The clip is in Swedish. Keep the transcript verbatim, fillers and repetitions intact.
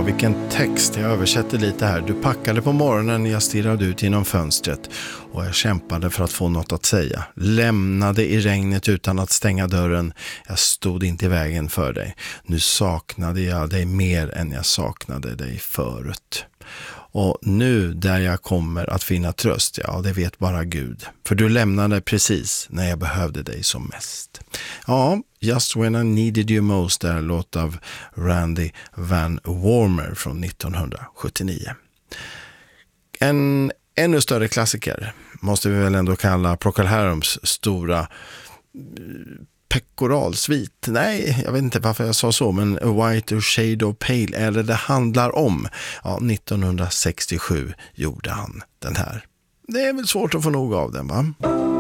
vilken text. Jag översätter lite här. Du packade på morgonen, jag stirrade ut genom fönstret och jag kämpade för att få något att säga. Lämnade i regnet utan att stänga dörren. Jag stod inte i vägen för dig. Nu saknade jag dig mer än jag saknade dig förut. Och nu där jag kommer att finna tröst, ja det vet bara Gud. För du lämnade precis när jag behövde dig som mest. Ja, Just When I Needed You Most är en låt av Randy Van Warmer från nittonhundrasjuttionio. En ännu större klassiker måste vi väl ändå kalla Procol Harums stora pekoralsvit. Nej, jag vet inte varför jag sa så, men A White Shade of Pale är det det handlar om. Ja, nittonhundrasextiosju gjorde han den här. Det är väl svårt att få nog av den, va?